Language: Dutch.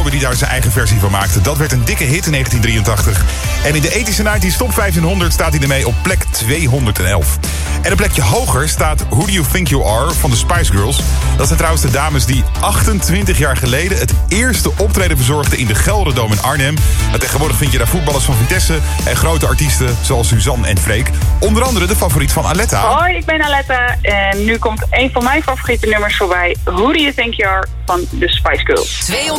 Bowie die daar zijn eigen versie van maakte. Dat werd een dikke hit in 1983. En in de ethische 90's Top 1500 staat hij ermee op plek 211. En een plekje hoger staat Who Do You Think You Are van de Spice Girls. Dat zijn trouwens de dames die 28 jaar geleden het eerste optreden verzorgden in de Gelderdoom in Arnhem. En tegenwoordig vind je daar voetballers van Vitesse en grote artiesten zoals Suzanne en Freek. Onder andere de favoriet van Aletta. Hoi, ik ben Aletta en nu komt een van mijn favoriete nummers voorbij. Who Do You Think You Are van de Spice Girls.